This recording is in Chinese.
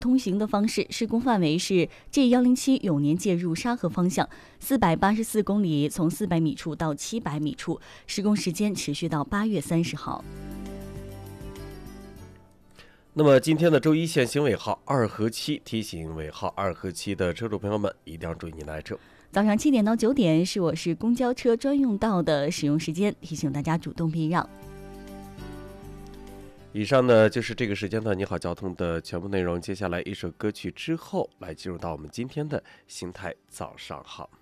通行的方式，施工范围是 G107永年界入沙河方向484公里，从400米处到700米处，施工时间持续到8月30号。 那么今天的周一限行尾号2和7，提醒尾号2和7的车主朋友们一定要注意您的爱车。 早上7点到9点是我市公交车专用道的使用时间，提醒大家主动避让。 以上呢就是这个时间的你好交通的全部内容，接下来一首歌曲之后来进入到我们今天的心态早上好。